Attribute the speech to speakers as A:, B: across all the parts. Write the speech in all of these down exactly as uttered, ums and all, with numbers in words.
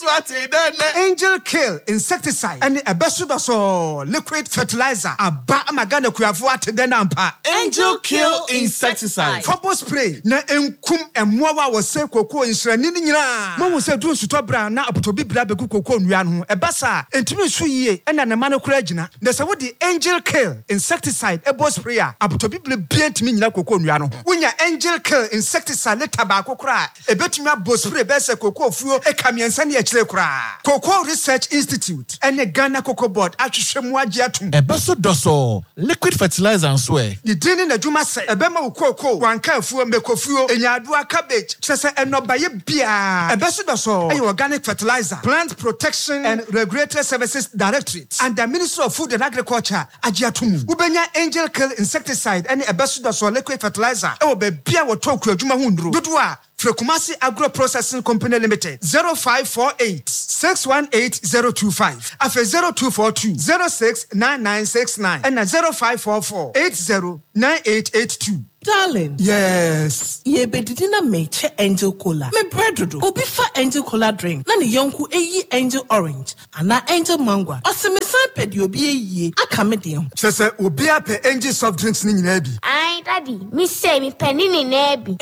A: Angel Kill insecticide and a besudaso liquid fertilizer. Aba magana kuyafu ate den ampa.
B: Angel Kill insecticide.
A: Trouble spray na enkum emwa wo se koko nsrani ni nyina. Mo wo se dun suto bra na apotobi bra beku koko nua no. Ebasa entimi su yie ena na mano kura gina. Na se wo di Angel Kill insecticide ebo sprayer apotobi bra bia entimi nyina koko nua no. Wonya Angel Kill insecticide leta ba kokora ebetumi abo spray be se koko fuo e kamiensa ne akire kura. Cocoa Research Institute and the Ghana Cocoa Board atwhwemu agye atum.
B: Ebeso doso liquid fertilizer and swear.
A: The dini na djuma se ebema wo cocoa wanka afuo mekofuo enyadoa cabbage sese enobaye bia. Ebeso doso ayi organic fertilizer Plant Protection and Regulatory Services Directorate and the Ministry of Food and Agriculture agye atum. Ubenya Angel Kill insecticide and ebeso doso liquid fertilizer e wo be bia wo toku adwuma hundru. Dodo a Frekumasi Agro Processing Company Limited zero five four eight, six one eight zero two five afe zero two four two, zero six nine nine six nine and zero five four four, eight zero nine eight eight two.
C: Darling.
A: Yes.
C: Ye bedidina meche Angel Cola. Me breadodo. Obi fa Angel Cola drink. Na ni yonku eyi Angel Orange. Ana Angel Mango. Ose me san pedi obi eyi. Aka me dem.
A: Sese obi ape Angel soft drinks ni nyina bi.
D: Ai daddy, me say me penny ni na bi.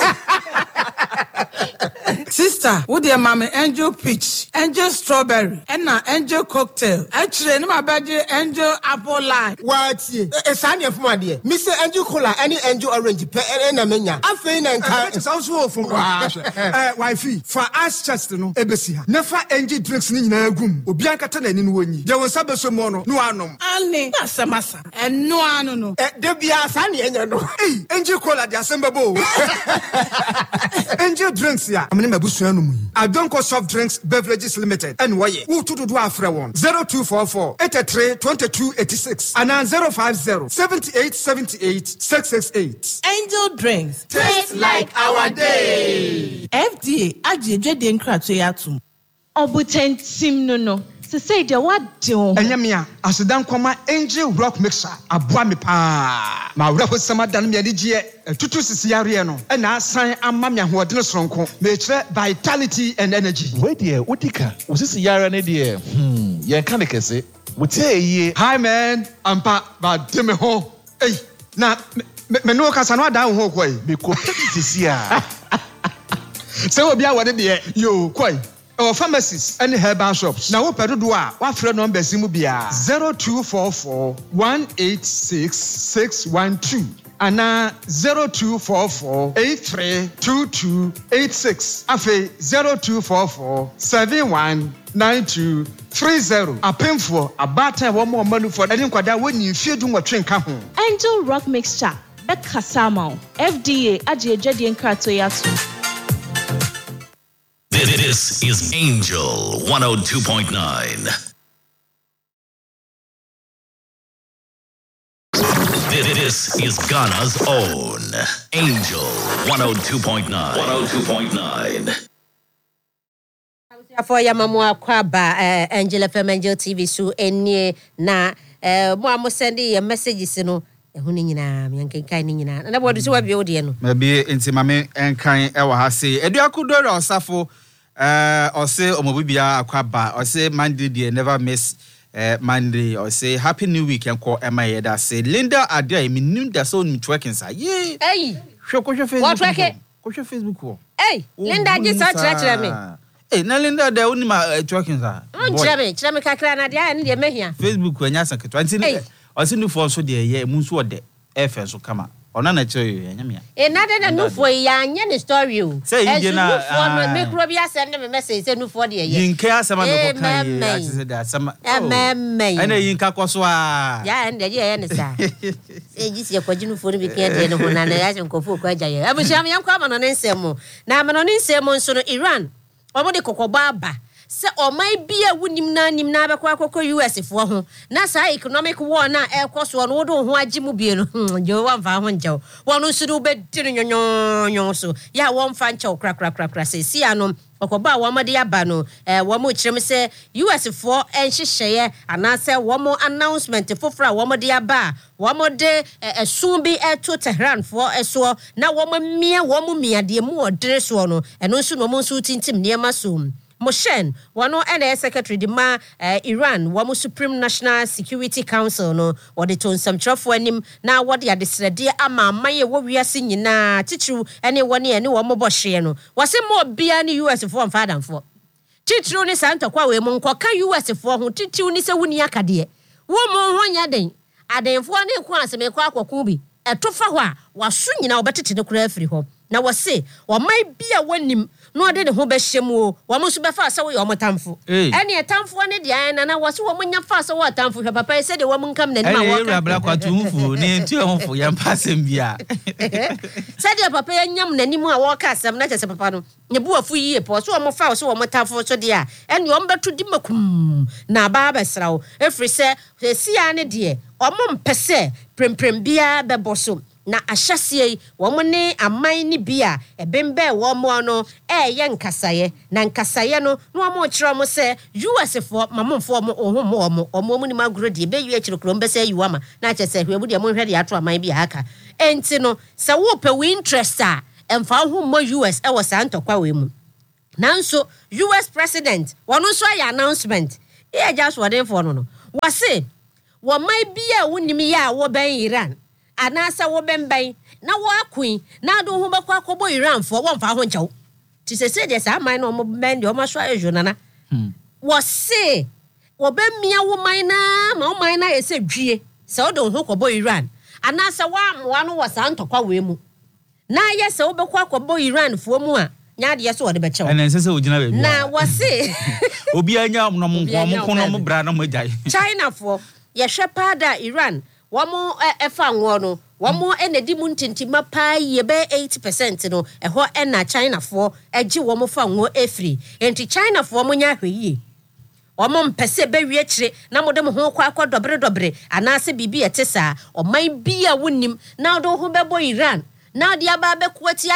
C: Sister, wo de mama Angel Peach, Angel Strawberry, and na Angel Cocktail. Actually, no my badge Angel Apple Lime.
E: What? E sani e fuma de. Me say Angel Cola, any Angel Orange pe e na menya. Afi na nka.
A: It sounds so from wa. Eh, wifey, for us chest no ebesi ha. Never Angel drinks ni nyina agum. Obi ankata na ni no wonyi. De won sabe so mo no, no anom.
C: Ani, na samasa. En no anu no.
E: Eh, de bia sani enya no.
A: Hey, Angel Cola de asemba bo. Angel drinks ya. Amene mabusu anu mu. Adonko Soft Drinks Beverages Limited. And waye. Wo to do afre won. zero two four four, eight three, two two eight six. And zero five zero, seven eight seven eight, six six eight.
C: Angel Drinks.
E: Taste like our day.
C: F D A ajeje de nkrato yatum.
F: Obutentim no no. Se say de what do?
A: Enyamia, asedan kwama Angel Rock Mixer. Aboa me pa. Ma wura ho sama dan me adigye tutu sisi yare no. E na asan amma me ahodene soronko. Me kire vitality and energy.
B: Wait there, Utika. Usisi yare ne de. Hmm, yen kan kese. Wote ye.
A: Hi man, ampa ba de me ho. Hey, na me no kasa no adan ho koi.
B: Me ko sisi a.
A: Se obi a wode de yo koi. Our pharmacies and herbal shops. Now, what do I? What friend number Simubia? Zero two four four one eight six six one two. And now zero two four four eight three two two eight six. Afe zero two four four seven one nine two three zero. A painful a batter one more money for any quadra when you feel doing what train come home.
F: Angel Rock Mixture. Bekasamo. F D A ajeje de nkrato yatum.
G: This is Angel one oh two point nine. This is Ghana's own Angel one oh two point nine. one oh two point nine.
H: For ya mamu akwaba Angel F M Angel T V so enie na mo amo send your messages no ehunu nyina me nkenkan ni nyina na bodu so wabie ode no
I: ma bi enti mame enkan e wa ha se eduakudoro osafo eh ose omobibia akwaba ose Monday dey never miss eh Monday or say happy new week enko ema ye da say Linda Adia me nim da so networking sa ye
H: hey
I: hwe ko hwe Facebook
H: what work
I: ko hwe Facebook wo
H: hey Linda ji sa chira chira me
I: eh na Linda da oni ma networking sa
H: on chira me chira me kakra na dia ne de mehia
I: Facebook anya sanketo anti ose nufo so de ye mu so de efe so kama ona na chiro ye nyamia
H: e na de na nufo ya anya ne story o
I: say yin na
H: nufo no microbia send me message say nufo de ye
I: yin ka asema me ko kan ye ati say da asema
H: ememme
I: ana yin ka kwaso a
H: ya ende ye ne sa e ji se kwaji nufo no bi pia de no na na ya nkofo kwa ja ye abusham yam kwa ma no nsem na ma no nsem nso no Iran omo de kokoba aba se omai bia wunim na nim na abekwa akoko U S fo ho na sa economic war na ekoso no wo ho agimu bie no jo wan fa ho njew wonu suru be diri nyonyo so ya won fa nchew kra kra kra kra se sia no okoba wo made aba no eh wo mo kirem se U S fo enhyehyeye ana se wo mo announcement fofora wo mode aba wo mode esun bi eto Tehran fo eso na wo mo mia wo mo mia de mu odere so no eno nso no mo nso tintim niema so Moshen wano ene secretary di ma uh, Iran wamo Supreme National Security Council no wode to nsamtrafo anim na wode adesrede ama amaye wo wiase nyina titru ene wone ene wo mobɔhye no wase mo bia ne U S fo mfadamfo titru ne santokwa we mo nkoka U S fo ho titru ni se wuni akade wo mo ho nya den adenfo ne ko aseme kwa akoko bi etofa ho a waso nyina obetete ne kura afiri ho na wase wamai bia wanim no ade ne ho behyem o wamo so befa asa wo yomotamfo ene etamfo ne de an na wase wo nya fa asa wo atamfo hwe papa se de wo nkam na ni ma wo
I: ka bra kwatu mfu ne ntu homfo ya mpasem bia
H: se de papa ya nyam na ni mu a wo ka asem na chese papa no ne bu afu yie po so wo fa so wo motamfo so de a ene wo mbeto di makum na ba besra wo efri se si ya ne de omo mpese premprem bia beboso na ahyase wo ne aman ni bia ebembe wo mo no e ye nkasaye na nkasaye no no mo kire mo se U S fo mamomfo mo ohom mo mo omo mu ni magro de be yu akire kro mbese yu ama na chese hwe bu de mo hwe de ato aman bia aka enti no se wo pe we interest a emfa ho mo U S e wo santokwa we mu nanso U S president wono so ya announcement e just wade for no no wase wo mai bia wonim ya wo ben Iran anasa wo bemban na wo akun na do ho bakwa akobo Iran fo wo mfa ho nchaw ti se se de sa man no mo ben de o ma so ayo nana wo se wo bemia wo man na ma wo man na ese dwie se wo do ho kobo Iran anasa wa amwa no wo sa ntokwa we mu na ye se wo bakwa akobo Iran fo mu a nya de so wo de be chew
I: ene se se wo gina be
H: na wo se
I: obi anya no mo nko mo kono mo bra na mo jai
H: China fo ye hwepada Iran wamo efa nwo no wamo enedi mu ntintima pa ye be eighty percent no eho ena China fo agi wamo fa nwo efri enti China fo mo nya hweyi wamo mpese be wie kire na mo de mo ho kwa akwa dobre dobre anase bibi etesa o man bia wonim na do ho bebo Iran na de aba be kwatia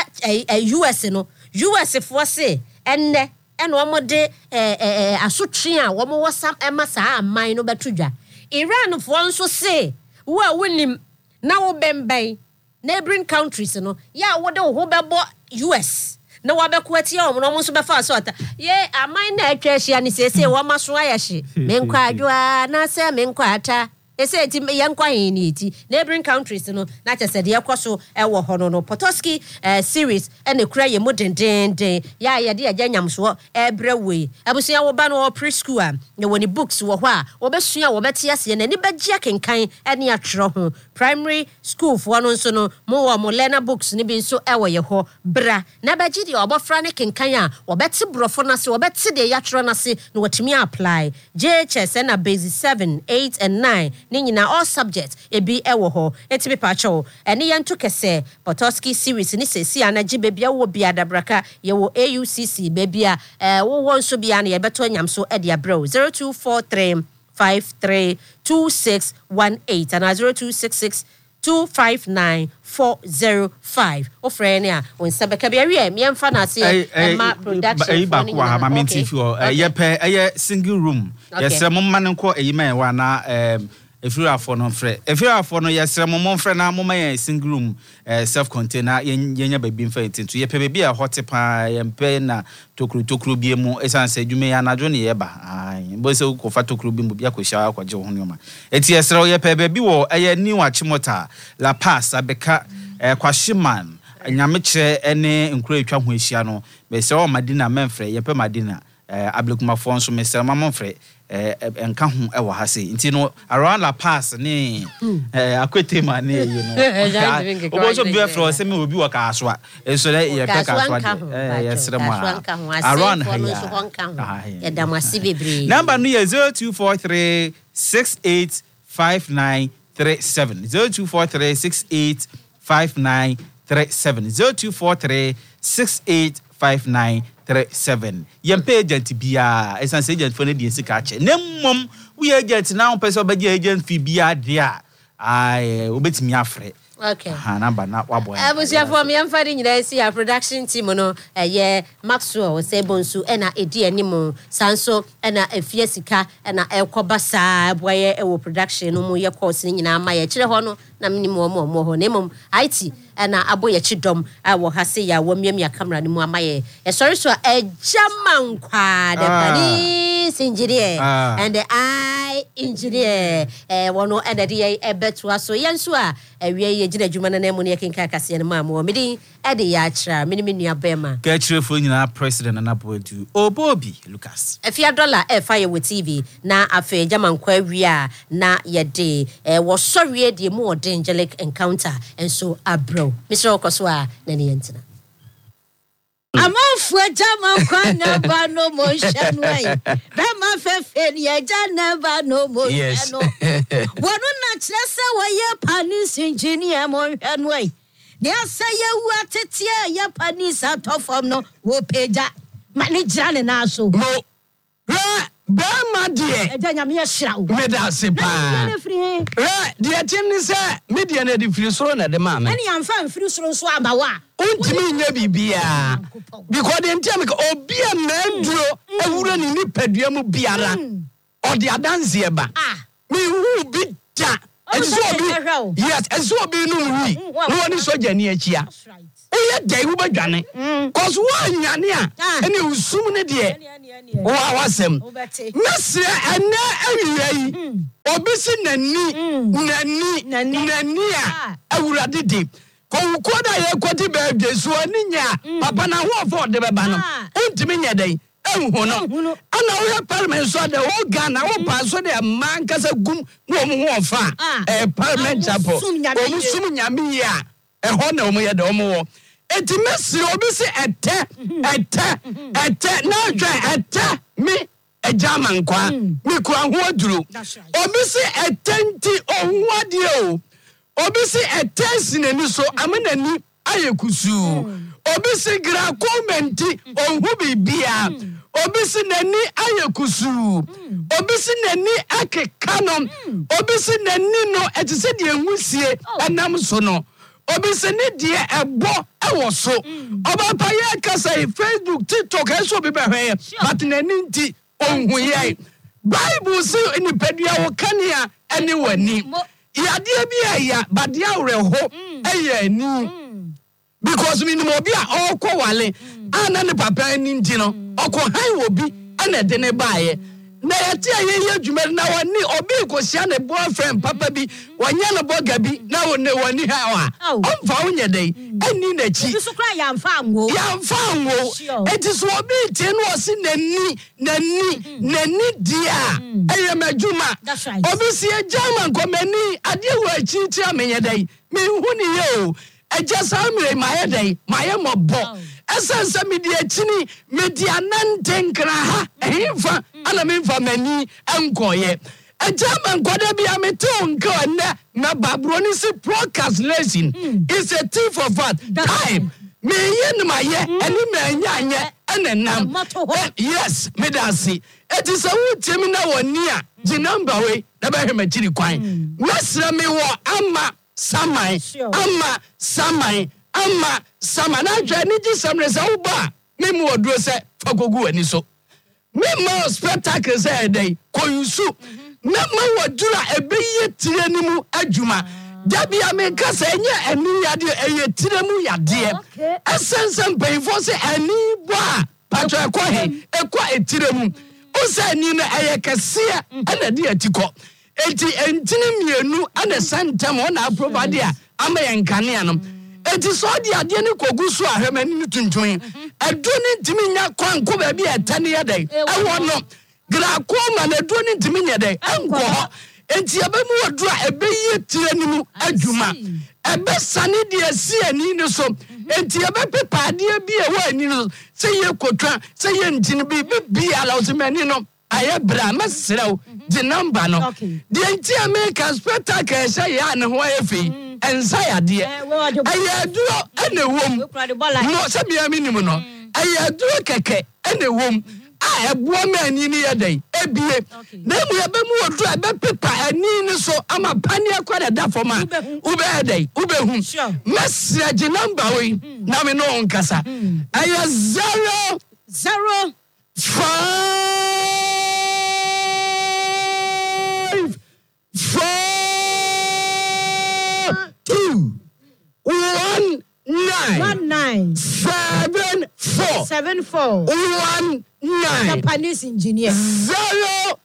H: U S no U S fo se enne eno wamo de eh eh asotwe a wamo wasam ema saa aman no betudwa Iran fo nso se wa wonim na wo bemban neighboring countries no ya wo de wo bebo U S na wa bekwati ya no mo so befa so ata ye aman na atwa hia ni sese wo maso ayehye menkwa adwa na se menkwa ata ese ti yenkwa hin ni ti neighboring countries no na chese de ekoso e wo ho no no Potoski uh, series e na kura ye modendenden ya ye de agya nyamso e brewe abusua wo ba no preschool a ye woni books wo ho a wo besua wo beti ase na ni bagya kenkan e ne atwero ho primary school fo no nso no mo wo mo learner books ni bi nso e wo ye ho bra na bagyi de obofra ne kenkan a wo beti brofo na se wo beti de ya twero na se no watimi apply J H S na basic seven eight and nine ni nyina all subjects ebi ewo ho etibi pacho ene yanto kese Potoski series ni sesi anaji bebia wo bia dabraka ye wo A U C C bebia eh wo won so bia na ye beto nyamso e dia bro zero two four three five three two six one eight and zero two six six two five nine four zero five o frene a on sabeka bia we me mfa na se e ma production
I: e ba kwa ma menti fi o ye pe e single room yes mo man nko e ma wa na em efiri afọ no frɛ efiri afọ no yɛsrɛ mo mo frɛ na mo ma yɛ single room eh, self container yɛnya baby mfa ntintu yɛpɛ baby a hot pa yɛmpɛ na tokuru tokuru bi mu esan sɛ dwuma ya anadwo ne yɛba ai bo sɛ ko fa tokuru bi mu bia ko hya akɔgye ho nyoma eti yɛsrɛ yɛpɛ baby wɔ ɛyɛ ni wachimota La Paz abeka eh, kwashiman nyame kyerɛ ene nkura etwa ho ehia no be sɛ o Madina memfrɛ yɛpɛ Madina eh, ablekumafo nso mesrɛ ma momfrɛ eh enka ho e wo ha sei nti no around La Paz ni eh akwete ma ne you know obo so be fro se me obi wo ka aso a enso le ye pe ka aso eh yesre mo around ha
H: ya damasi bebre
I: number no ye zero two four three six eight five nine three seven zero two four three six eight five nine three seven zero two four three six eight five nine three seven yempe agent bia esan agent for ne die sika che nemmom we agent now person be agent fi bia dia ai obetimi afre
H: Okay.
I: Ha number na wabo.
H: Abusia for me amfa di nyina si ya production team no eye Maxwell Sebonsu e na edi anim sanso e na afie sika e na ekoba saa boye e wo production no mu ye course nyina ma ye kire ho no na minim wo mo mo ho na mum I T e na aboye chidom a wo ha se ya wo miamia camera ni mu ama ye e sorry so e jaman kwa de pani engineer and the I engineer eh wono e de ye e beto aso yenso a ewie ye gina dwuma na na mu ne kenka kase ne ma mo medin e de ya kira mini mini abema
I: ka kire fo nyina president na bodu Obobi Lucas
H: afia dollar e fa ye with T V na afa jaman kwa wia na ye de eh wo sorry de mu ode angelic encounter and so abro Mister Okoswa na ne yentina
J: Amanfo jama kwa never no motion way. That man fefe ni eja never no motion.
K: Yes.
J: Wonu na kire se wo ye panis engineer mo hwan way. Ne asa ye wu atetie ye panis atofom no wo peja. Manager ne na so.
K: Mo. Ra ba ma die.
J: Eja nyame ye hira wo.
K: Me da se pa. Ra die tin ni se me die na di firi so na de ma me.
J: Ani amfa mfiri so so aba wa.
K: Untimi nya bibia because the ntimi ka obi a manduro awura ni nipadua mu biara odi adanse eba me hu bi ta eso obi yes eso obi no wi no woni soja ni achia oye dai wo badwane cause wo anyane a ene usum ne de wo awasem mesre ene awira yi obi si nani nani nani a awura dede Koda ye kwati birthday so aninya papa na ho for de beba no untimi nya dai enhu no ana wo parliament so de wo Ghana wo pa so de man kasa gum no mo ho fa eh parliament chapel o sum nyame ya e ho na o mo ye de o mo wo enti mesi obi se ete ete ete na dwa ete mi e German kwa mi kwa ho aduro obi se etenti ohun ade o obi si etesi nani so amenani ayekusu obi si gra komenti onhu bibia obi si nani ayekusu obi si nani akekanom obi si nani no etise de enhusie anam so no obi si ne de ebo ewo so oba paye kasa Facebook TikTok eso bi behwe but nani nti onhu ye Bible si ni pedua wo kania ene wani Yadie bi ya badia reho eye ni because me no bi a okwo wale ana ne papa ni nti no okwo han wo bi ana de ne baaye na yati aye ye dwuma na woni obi ko sia ne boyfriend papa bi wanya ne boga bi na woni woni ha wa omfa wonye dai ani na chi
J: so kra ya mfa anwo
K: ya mfa anwo eti so obi tie no osi nani nani nani dia eye madwuma obi si German komani ade wa chi chi amenye dai me hu ni ye o eja samre maye dai maye mobo esense media chini media nantenkra ha ehfa ana memfa mani enkoye a German kwada bi amete onka na na babroni si broadcast lesson is a thief of what time me yen maye ani me anya anya enenam yes me dasi it is a wutimi na woni a ji number we na ba hema chiri kwan mesra me wo ama samai ama samai ama sama na dwa ni ji samre se wo ba me mu oduro se fagogu ani so me mo spectacle se dey koyusu me mo wadura ebeye tire ni mu adwuma dabi ameka se enya ani yade eye tire mu yade esensem payfo se ani bo a patro ekohe ekwa etire mu o se ni na eye kese ana de atiko enti entini mienu ana santam ona aprobade a ama yenkane anom enti so di ade ne kogu so ahwemani ni tuntun edu ni ntimi nya kwanko ba bi etane yadai ewo no gra ko ma na edu ni ntimi nya dai enko ho enti abemu wodura ebeyi tire ni mu adwuma ebe sane de asi ani ni so enti ebe pepa ade bi ewo ani no se ye kotwa se ye ntini bi bi ala osimani no aye bra mesrew di number no de enti America spectacle se ya ne ho efi ensayade aye duro ene wom no se bia minim no aye duro keke ene wom a ebo ma ani ni yedai bie na mu ya be mu odu e be pepa ani ni so ama pani akwa da da for ma ube edai ube hu message number we na me no nkasa ayo zero
J: zero
K: five four two one nine
J: one nine
K: seven four
J: seven four
K: one nine
J: Japanese engineer
K: zero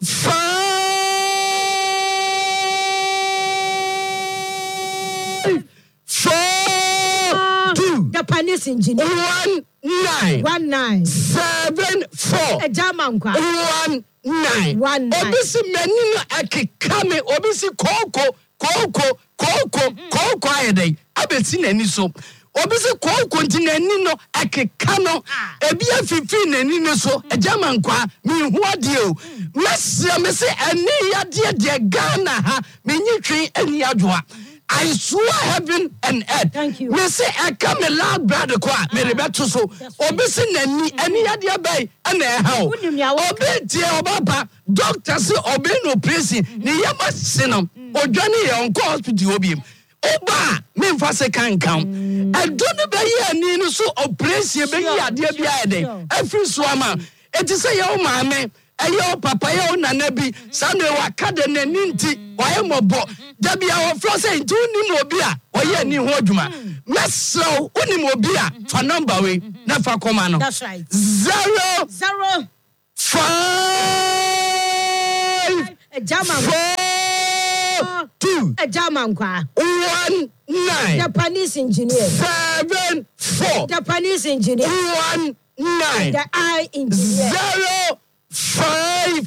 K: five four two
J: Japanese engineer
K: one nine
J: one nine
K: seven four
J: a German kwa
K: one nine
J: one nine
K: obisi menino akikame obisi koko koko koko koko ayedai abesi nani so obisi koko ntinani no akika no ebi afifi nani no so ejama nkwa mi hu ade o mesi mesi eni yade de Ghana ha menyi twen eni adwoa I swear heaven and earth.
J: Thank you.
K: Me say I come a loud brother kwa me rebeto so. Obisi nani eni yade abai ana e ha o. Obi tie obaba doctor say obi no presi ni yama sinom. Odwane ye onko hospital obi. Oba me mfa se kan kan. Adone be ye ani no so operation be ye ade bia ye den. Every so ama. Enti say ye o maame Ayo papa yo nana bi sane wakade nani nti waye mobo da bia wo fro say nti uni mo bi a oye ni ho adwuma mesro uni mo bi a fa number we na fa koma no
J: that's right
K: zero
J: zero
K: five
J: a German
K: four two
J: a German kwa
K: one nine
J: Japanese engineer
K: seven four
J: Japanese engineer
K: one nine
J: the I engineer
K: zero five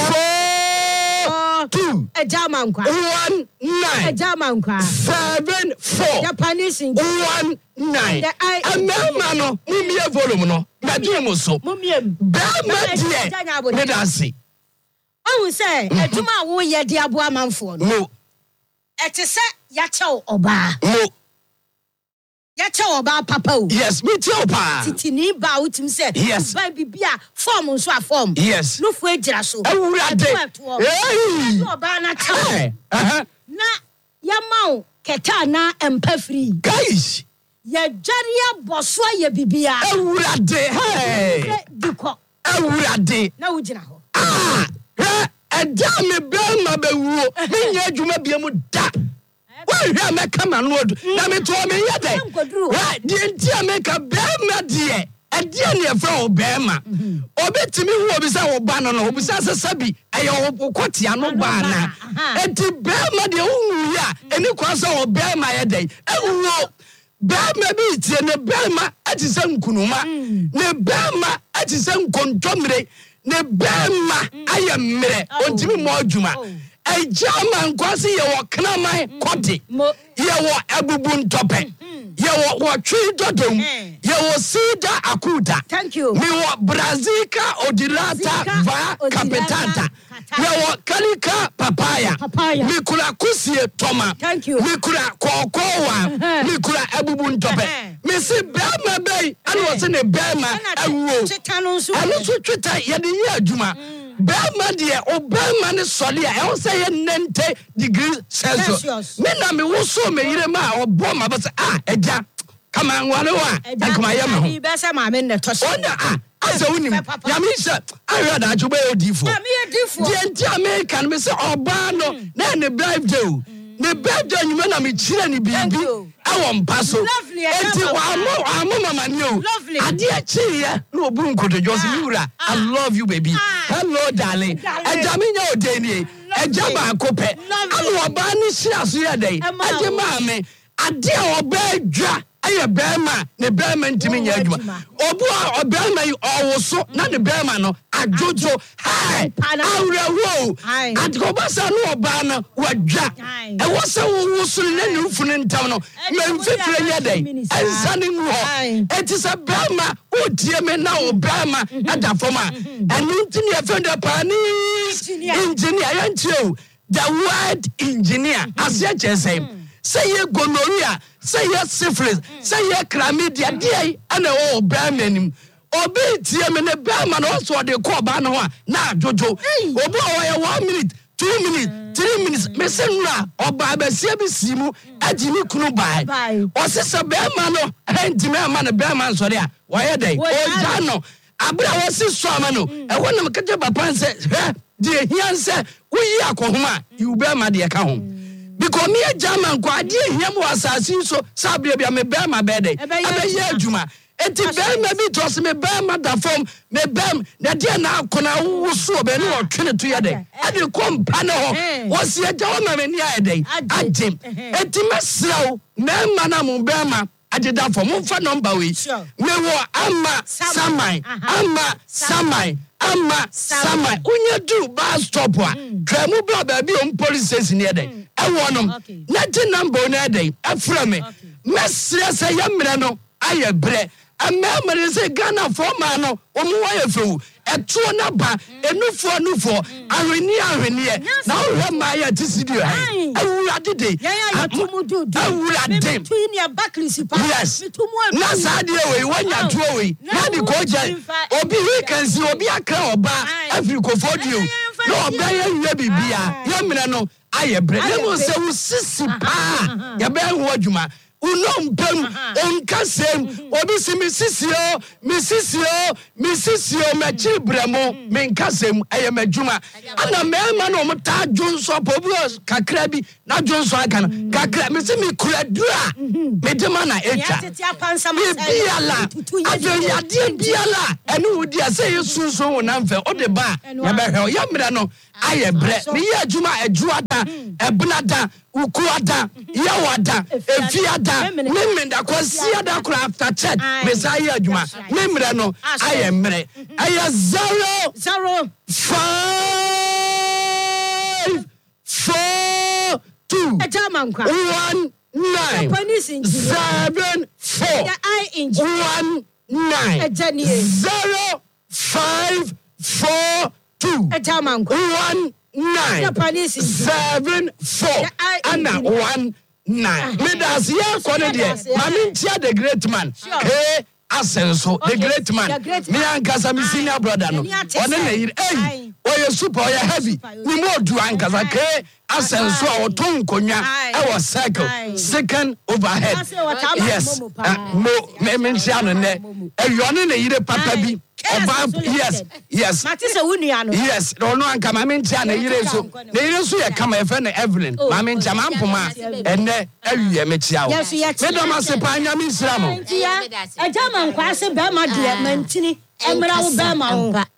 K: four two
J: a German kwa
K: one nine
J: a German kwa
K: seven four
J: Japanese engineer
K: one nine
J: the I
K: amema no mumie volume no medie mo so
J: mumiem
K: ba ma die me da se
J: ohun say adwuma wo ye de abo amanfo no
K: no
J: ete se ya chew oba
K: no
J: ya chew oba papa o
K: yes me tell pa
J: titini ba utim say
K: yes
J: ba bibia form nso a form
K: yes
J: no fu egira so
K: awurade
J: eh oba na chew
K: eh
J: na ya mawo keta na empa free
K: guys
J: ya jaria boso ye bibia
K: awurade hey
J: diko
K: awurade
J: na ugina ho
K: ah eh eda me be ma be wuo me nya adwuma bia mu da why here me come and word na me to me yede right the entire make a be ma de ade ne e fra obema obetimi hu obi say oba no no obi say sabi eye okotia no ba na enti be ma de hu ya eni kwa say obema yede ewuo Bema bi tie ne bema ati se nkunuma ne bema ati se nkontomre ne bema aye mre ontimi mo adwuma ejama nkwase ye wo knaman kodi ye wo abubu ntope ye wo wo twi dodom ye wo sida akuda
J: thank you
K: mi wo brazika odilata va capitata ye wo kalika papaya mi kula kusie toma
J: thank you
K: mi kula kokowa mi kula abubu ntope mi si bema bei ani wo se ne bema awuo ani so twita ye de ye adwuma bema de obema ne sole a e wo se ye ninety degrees celsius me na me wo so me yire ma obo ma ba se ah eja kama nwale wa ekoma ye me ho
J: be se ma me ne to so
K: onya ah asa unim ya me se ahwe da ajuba e odifo
J: ya me odifo
K: de enti america me se oba no na ne birthday ne birthday nyuma na me chire ni bibi awo mpa so enti wa mo wa mo mama ni o ade a chi ye na obu nkotojo se wura I love you baby hello darling eja me nya odeni eja ba akope anu oba ni hia so ye dai ade ma me ade a oba adwa aye bema ne bema ntimi nya adwuma obu a obema yi owoso na ne bema no ajojo hai awrewo adkobasa no oba na wadwa e wose wo wosuru na ne ufunu ntam no memfefre nya dai ensane mu ho etisa bema odie me na obema adafoma enu ntini efenda panis engineer yancheu the word engineer asia chese say ye gonorrhea say ye syphilis say ye chlamydia dey ana o obema nim obi tie me ne bema no so de call ba no a na jojo obi o ye one minute two minutes three minutes me se nura oba abasia bi simu agini kunu bai o se se bema no enti me ma no bema so de a wo ye dey o ja no abra wo se so ama no e wonam keje papa se he de hianse wo yi akohoma you bema de ka ho because me German kwa de hiam wasasi so sabia bia me bema be dey abaye adwuma enti bema bi to se me bema da form me bem na de na akona wo so be ne otwene to ye dey ade kompa ne ho wo se agya wo ma me ni aye dey agem enti mesrawo me ma na mo bema adeda form mo fa number we me wo ama samai ama samai ama samai unye du bus stop a twa mu bra ba bi on police station ye dey e wonom na de number na dey afra me mesra se ye mre no aye bre amemre se Ghana for man no omu wa ye fewu etuo na ba enufo enufo ahweni ahweni na ohwe ma ya tisidio hai awurade de awurade
J: tuinia backlinsipa
K: na sade we wanya tuo we na di koja obi we can see obi aka oba afriko fodio no oba ya yue bibia ya mena no aye bre lemo se wo sisi pa ya be ho adwuma unompem onkasem obi si misisio misisio misisio mechi bremo menkasem aye madwuma ana mema no mta dwonso pobi kakra bi na dwonso aka no kakra me se me kuradura me de mana echa biala afeyade biala ene wodi ase yesunso wona mfe ode ba ya behwe ya mra no aye bre me ye adwuma adwuada ebnada ukuada yawada efiada memenda kwasiada kura after church mesaya adwuma memre no aye mre aye zero
J: zero
K: five four two
J: ejamankwa
K: one nine seven four one nine zero five four two one nine seven four and one nine. Midas ya kone die. Mami ntia the great man. K Asenso the great man. Me ankasa mi senior brother no. One na yire. Hey, oye super oye heavy. Ni mo du ankasa K Asenso a oton konwa e wo cycle second overhead. Yes. Mo me me ntia no ne. E yone na yire papa bi. Oba yes yes
J: matise wunia no
K: yes no no anka mama ntia na yire so na yire so ye kama efe na Evelyn mama ntia mampoma enne awie me tia wo me do ma se pa anya mi nsira mo
J: ejama nkwa se be ma de mantini emra wo be ma wo